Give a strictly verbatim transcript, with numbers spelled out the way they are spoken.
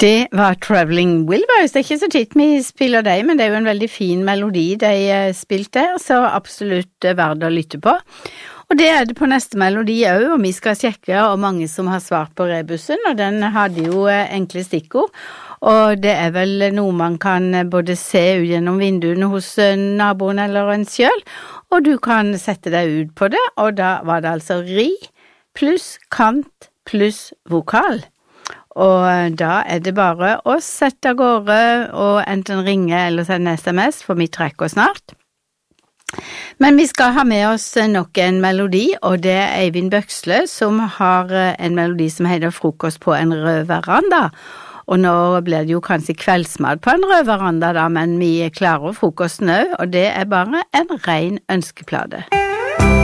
Det var Traveling Wilburys. Det er ikke så titt vi spiller deg, men det er jo en veldig fin melodi de spilte der, så absolutt verdt å lytte på. Og det er det på neste melodi også, og vi skal sjekke og mange som har svart på rebussen, og den hadde jo enkle stikkord. Og det er vel noe man kan både se ut gjennom vinduene hos naboen eller en selv, og du kan sette deg ut på det, og da var det altså ri pluss kant pluss vokal. Og da er det bare å sette av gårde og enten ringe eller sende sms, for vi trekker snart. Men vi skal ha med oss nok en melodi, og det er Eivind Bøksle som har en melodi som heter Frokost på en rød veranda. Og nå blir det jo kanskje kveldsmat på en rød veranda da, men vi klarer frokosten også, og det er bare en ren ønskeplade.